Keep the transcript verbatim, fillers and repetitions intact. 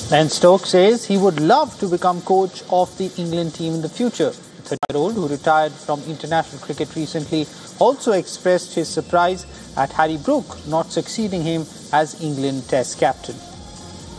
Ben Stokes says he would love to become coach of the England team in the future. The thirty-year-old, who retired from international cricket recently, also expressed his surprise at Harry Brook not succeeding him as England Test captain.